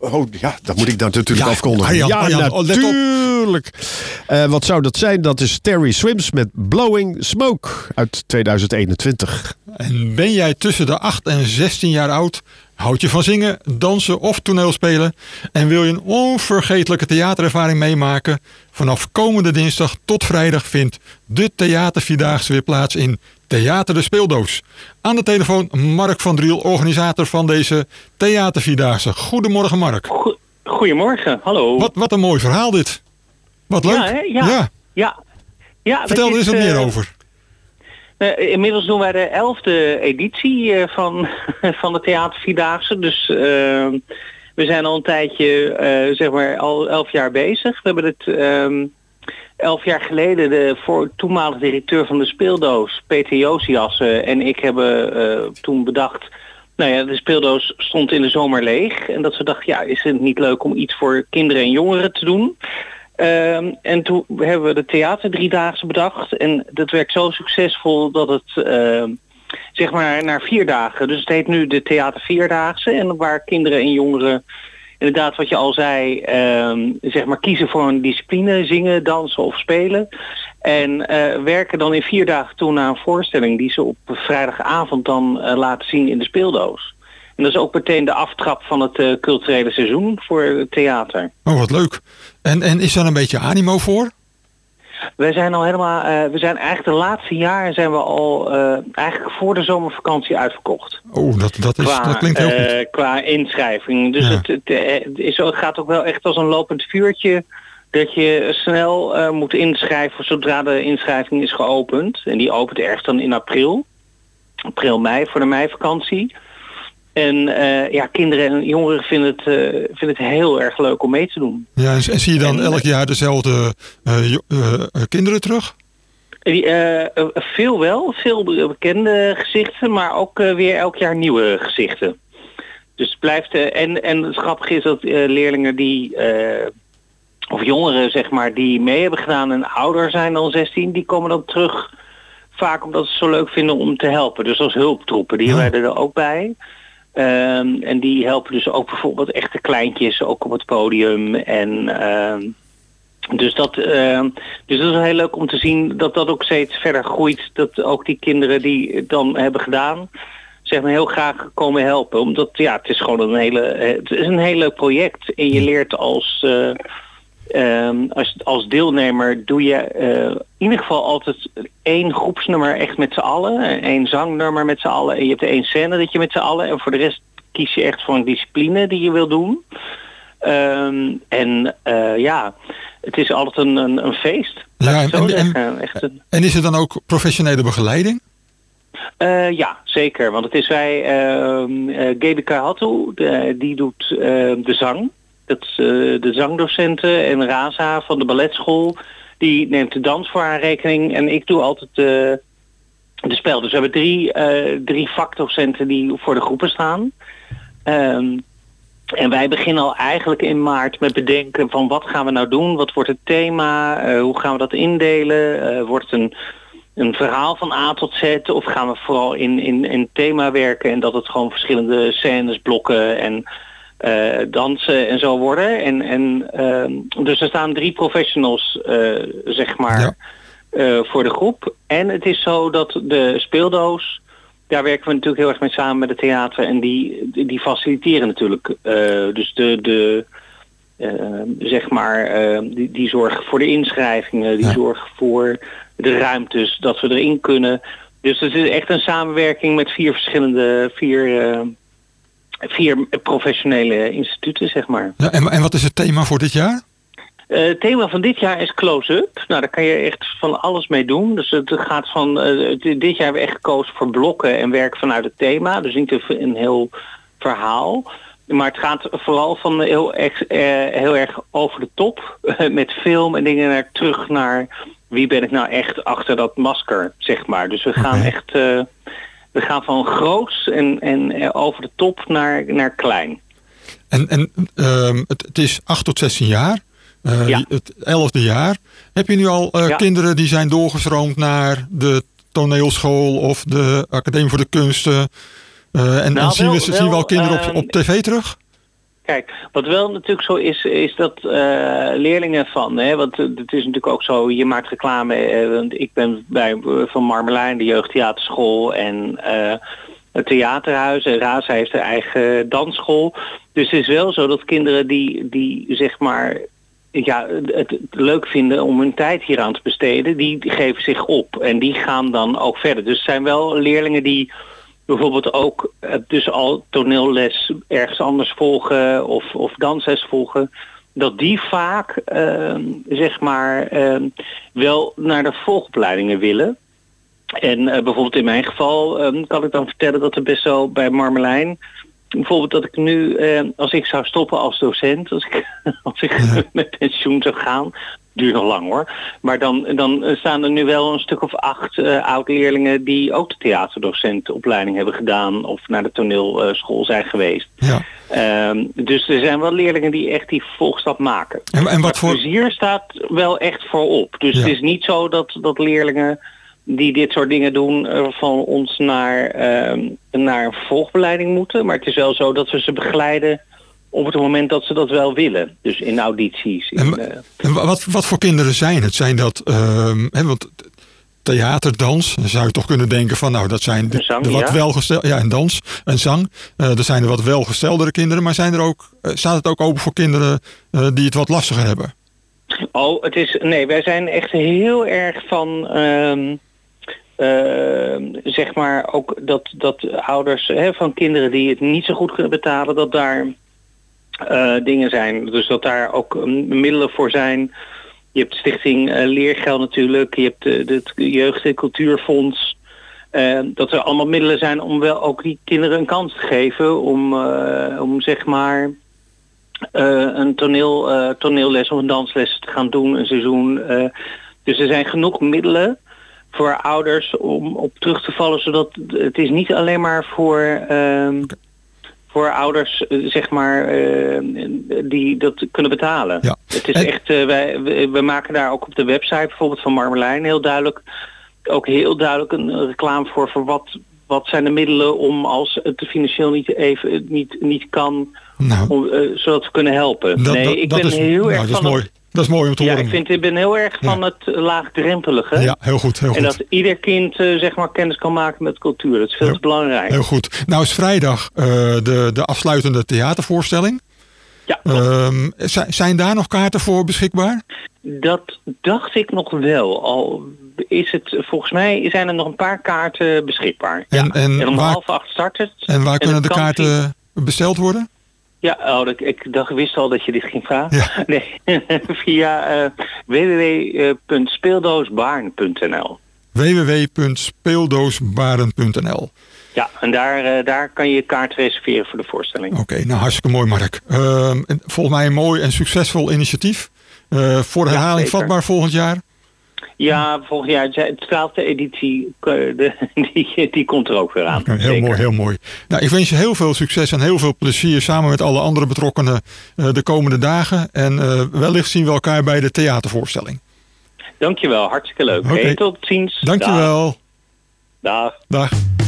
dat moet ik dan natuurlijk afkondigen. Arjan, natuurlijk. Wat zou dat zijn? Dat is Terry Swims met Blowing Smoke uit 2021. En ben jij tussen de 8 en 16 jaar oud? Houd je van zingen, dansen of toneelspelen? En wil je een onvergetelijke theaterervaring meemaken? Vanaf komende dinsdag tot vrijdag vindt de Theatervierdaagse weer plaats in Theater de Speeldoos. Aan de telefoon Mark van Driel, organisator van deze Theatervierdaagse. Goedemorgen Mark. Goedemorgen, hallo. Wat een mooi verhaal dit. Wat leuk. Ja. Vertel er eens wat meer over. Inmiddels doen wij de 11e editie van de Theatervierdaagse. Dus we zijn al een tijdje, al 11 jaar bezig. We hebben het 11 jaar geleden de toenmalige directeur van de Speeldoos, Peter Josias, en ik hebben toen bedacht, de speeldoos stond in de zomer leeg. En dat we dachten, is het niet leuk om iets voor kinderen en jongeren te doen? En toen hebben we de Theaterdriedaagse bedacht. En dat werkt zo succesvol dat het naar 4 dagen. Dus het heet nu de Theatervierdaagse. En waar kinderen en jongeren inderdaad wat je al zei, kiezen voor een discipline, zingen, dansen of spelen. En werken dan in 4 dagen toe naar een voorstelling die ze op vrijdagavond dan laten zien in de speeldoos. En dat is ook meteen de aftrap van het culturele seizoen voor het theater. Oh, wat leuk. En is daar een beetje animo voor? Wij zijn al helemaal, we zijn eigenlijk de laatste jaren zijn we al eigenlijk voor de zomervakantie uitverkocht. Oh, dat klinkt heel goed. Qua inschrijving. Dus het gaat ook wel echt als een lopend vuurtje dat je snel moet inschrijven zodra de inschrijving is geopend. En die opent ergens dan in april, mei, voor de meivakantie. En kinderen en jongeren vinden het heel erg leuk om mee te doen. Ja, en zie je dan elk jaar dezelfde kinderen terug? Veel bekende gezichten, maar ook weer elk jaar nieuwe gezichten. Dus het blijft. En het grappige is dat leerlingen of jongeren die mee hebben gedaan en ouder zijn dan 16, die komen dan terug vaak omdat ze het zo leuk vinden om te helpen. Dus als hulptroepen, die werden er ook bij. En die helpen dus ook bijvoorbeeld echte kleintjes ook op het podium. En dus dat is heel leuk om te zien dat dat ook steeds verder groeit. Dat ook die kinderen die het dan hebben gedaan, heel graag komen helpen. Omdat het is gewoon een heel leuk project. En je leert als deelnemer doe je in ieder geval altijd 1 groepsnummer echt met z'n allen. 1 zangnummer met z'n allen. En je hebt 1 scène dat je met z'n allen. En voor de rest kies je echt voor een discipline die je wil doen. Het is altijd een feest. En is er dan ook professionele begeleiding? Ja, zeker. Want het is Gebeke Hattu, die doet de zang. Dat is de zangdocenten en Raza van de balletschool. Die neemt de dans voor haar rekening. En ik doe altijd de spel. Dus we hebben 3 vakdocenten die voor de groepen staan. En wij beginnen al eigenlijk in maart met bedenken van wat gaan we nou doen? Wat wordt het thema? Hoe gaan we dat indelen? Wordt het een verhaal van A tot Z? Of gaan we vooral in thema werken en dat het gewoon verschillende scènes, blokken en dansen en zo worden. Dus er staan 3 professionals, voor de groep. En het is zo dat de speeldoos, daar werken we natuurlijk heel erg mee samen met het theater. En die faciliteren natuurlijk. Dus die zorgen voor de inschrijvingen. Die zorgen voor de ruimtes, dat we erin kunnen. Dus het is echt een samenwerking met 4 verschillende 4 professionele instituten, Ja, en wat is het thema voor dit jaar? Het thema van dit jaar is close-up. Nou, daar kan je echt van alles mee doen. Dus het gaat van dit jaar hebben we echt gekozen voor blokken en werk vanuit het thema. Dus niet een heel verhaal. Maar het gaat vooral van heel erg over de top. Met film en dingen terug naar wie ben ik nou echt achter dat masker, Dus we gaan echt we gaan van groots en over de top naar klein. En het is 8 tot 16 jaar. Het 11e jaar. Heb je nu al kinderen die zijn doorgestroomd naar de toneelschool of de Academie voor de Kunsten? Zien we al kinderen op tv terug? Kijk, wat wel natuurlijk zo is dat leerlingen want het is natuurlijk ook zo, je maakt reclame, want ik ben van Marmelijn, de jeugdtheaterschool en het theaterhuis en Raza heeft haar eigen dansschool. Dus het is wel zo dat kinderen die zeg maar het leuk vinden om hun tijd hieraan te besteden, die geven zich op en die gaan dan ook verder. Dus het zijn wel leerlingen die bijvoorbeeld ook dus al toneelles ergens anders volgen of dansles volgen, dat die vaak zeg maar wel naar de volgopleidingen willen. En bijvoorbeeld in mijn geval kan ik dan vertellen dat er best wel bij Marmelijn, bijvoorbeeld dat ik nu, als ik zou stoppen als docent, als ik met pensioen zou gaan, duurt nog lang hoor, maar dan staan er nu wel een stuk of 8 oud-leerlingen die ook de theaterdocentenopleiding hebben gedaan of naar de toneelschool zijn geweest. Ja. Dus er zijn wel leerlingen die echt die vervolgstap maken. En wat voor plezier staat wel echt voorop. Dus het is niet zo dat leerlingen die dit soort dingen doen van ons naar een vervolgbeleiding moeten. Maar het is wel zo dat we ze begeleiden op het moment dat ze dat wel willen. Dus in audities. En wat voor kinderen zijn het? Zijn dat, want theater, dans, dan zou je toch kunnen denken van dat zijn de wat welgestelde, en dans en zang. Er zijn er wat welgesteldere kinderen, maar staat het ook open voor kinderen die het wat lastiger hebben? Wij zijn echt heel erg van zeg maar ook dat ouders van kinderen die het niet zo goed kunnen betalen, dat daar dingen zijn. Dus dat daar ook middelen voor zijn. Je hebt Stichting Leergeld natuurlijk. Je hebt het Jeugd- en Cultuurfonds. Dat er allemaal middelen zijn om wel ook die kinderen een kans te geven om zeg maar een toneelles of een dansles te gaan doen, een seizoen. Dus er zijn genoeg middelen voor ouders om op terug te vallen, zodat het is niet alleen maar voor ouders, zeg maar, die dat kunnen betalen. Ja. Het is echt, we maken daar ook op de website bijvoorbeeld van Marmelijn heel duidelijk een reclame voor wat zijn de middelen om als het financieel niet kan, zodat we kunnen helpen. Ik ben heel erg van mooi. Dat is mooi om te horen. Ik ben heel erg van het laagdrempelige. Ja, heel goed. En dat ieder kind zeg maar kennis kan maken met cultuur. Dat is veel te belangrijk. Heel goed. Nou is vrijdag de afsluitende theatervoorstelling. Ja. Zijn daar nog kaarten voor beschikbaar? Dat dacht ik nog wel. Al is het, volgens mij zijn er nog een paar kaarten beschikbaar. En om 7:30 start het. En waar kunnen de kaarten besteld worden? Ja, ik wist al dat je dit ging vragen. Ja. Nee, via www.speeldoosbaren.nl. www.speeldoosbaren.nl. Ja, en daar kan je kaart reserveren voor de voorstelling. Oké, nou hartstikke mooi, Mark. Volgens mij een mooi en succesvol initiatief. Voor herhaling vatbaar volgend jaar. Ja, volgend jaar, de 12e editie, die komt er ook weer aan. Heel mooi, heel mooi. Nou, ik wens je heel veel succes en heel veel plezier samen met alle andere betrokkenen de komende dagen. En wellicht zien we elkaar bij de theatervoorstelling. Dankjewel, hartstikke leuk. Okay. Tot ziens. Dankjewel. Dag. Dag.